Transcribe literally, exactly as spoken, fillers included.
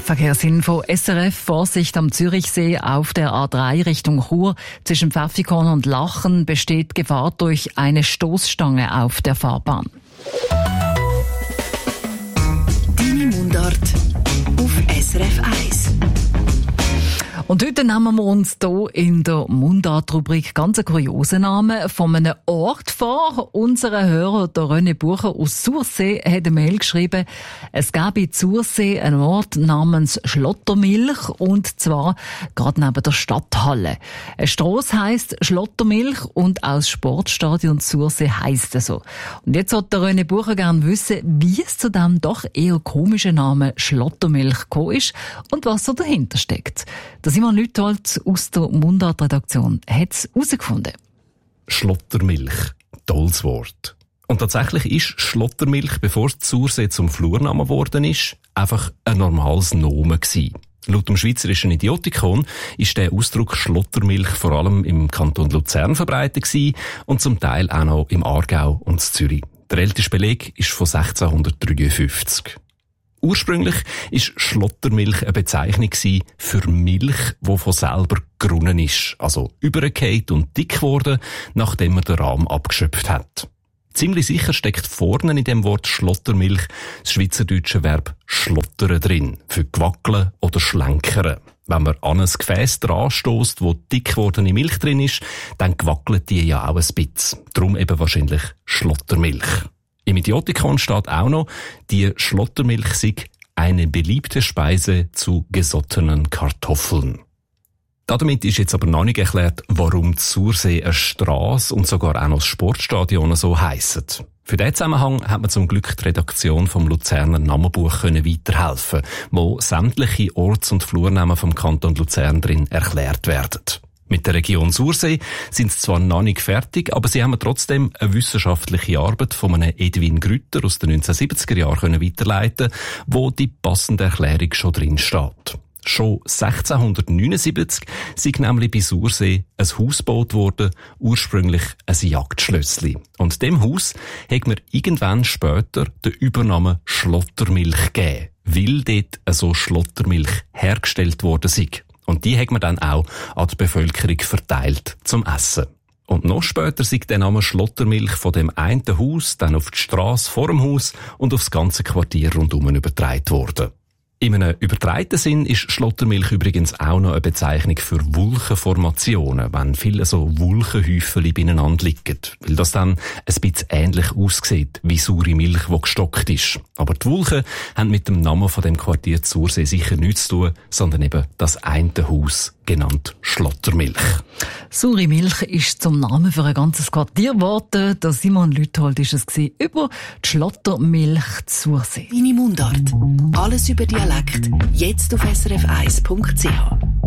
Verkehrsinfo S R F. Vorsicht am Zürichsee auf der A drei Richtung Chur. Zwischen Pfäffikon und Lachen besteht Gefahr durch eine Stoßstange auf der Fahrbahn. Deine Mundart auf S R F eins. Und heute nehmen wir uns hier in der Mundart-Rubrik ganz einen kuriosen Namen von einem Ort vor. Unser Hörer, der René Bucher aus Sursee, hat eine Mail geschrieben, es gäbe in Sursee einen Ort namens Schlottermilch, und zwar gerade neben der Stadthalle. Eine Strasse heisst Schlottermilch und auch das Sportstadion Sursee heisst es so. Und jetzt hat der René Bucher gerne wissen, wie es zu dem doch eher komischen Namen Schlottermilch gekommen ist und was so dahinter steckt. Das Simon Lüthold aus der Mundart-Redaktion hat es herausgefunden. Schlottermilch. Tolles Wort. Und tatsächlich ist Schlottermilch, bevor es Sursee zum Flurnamen geworden ist, einfach ein normales Nomen gewesen. Laut dem Schweizerischen Idiotikon ist der Ausdruck Schlottermilch vor allem im Kanton Luzern verbreitet gewesen und zum Teil auch noch im Aargau und in Zürich. Der älteste Beleg ist von sechzehnhundertdreiundfünfzig. Ursprünglich ist Schlottermilch eine Bezeichnung für Milch, die von selber gerunnen ist, also übergefallen und dick geworden, nachdem man den Rahm abgeschöpft hat. Ziemlich sicher steckt vorne in dem Wort Schlottermilch das schweizerdeutsche Verb schlottern drin, für gewackeln oder schlenkern. Wenn man an ein Gefäß dran stösst, wo dick gewordene Milch drin ist, dann gewackelt die ja auch ein bisschen. Darum eben wahrscheinlich Schlottermilch. Im Idiotikon steht auch noch, die Schlottermilch sei eine beliebte Speise zu gesottenen Kartoffeln. Damit ist jetzt aber noch nicht erklärt, warum die Sursee eine Strasse und sogar auch noch das Sportstadion so heissen. Für diesen Zusammenhang hat man zum Glück die Redaktion vom Luzerner Namenbuch können weiterhelfen, wo sämtliche Orts- und Flurnamen vom Kanton Luzern drin erklärt werden. Mit der Region Sursee sind sie zwar noch nicht fertig, aber sie haben trotzdem eine wissenschaftliche Arbeit von einem Edwin Grütter aus den neunzehnhundertsiebziger Jahren weiterleiten, wo die passende Erklärung schon drin steht. Schon sechzehnhundertneunundsiebzig sei nämlich bei Sursee ein Haus gebaut worden, ursprünglich ein Jagdschlössli. Und dem Haus hat man irgendwann später den Übernamen Schlottermilch gegeben, weil dort so Schlottermilch hergestellt worden sei. Und die hat man dann auch an die Bevölkerung verteilt zum Essen. Und noch später sei der Name Schlottermilch von dem einen Haus dann auf die Strasse vor dem Haus und aufs ganze Quartier rundum übertragen worden. In einem übertreiten Sinn ist Schlottermilch übrigens auch noch eine Bezeichnung für Wulchenformationen, wenn viele so Wulchenhäufchen beieinander liegen, weil das dann ein bisschen ähnlich aussieht wie saure Milch, die gestockt ist. Aber die Wulchen haben mit dem Namen von dem Quartier Sursee sicher nichts zu tun, sondern eben das eine Haus, genannt Schlottermilch. Saure Milch ist zum Namen für ein ganzes Quartier geworden. Der Simon Lüthold war es über die Schlottermilch Sursee. Deine Mundart. Alles über Dialekt. Jetzt auf S R F eins Punkt C H.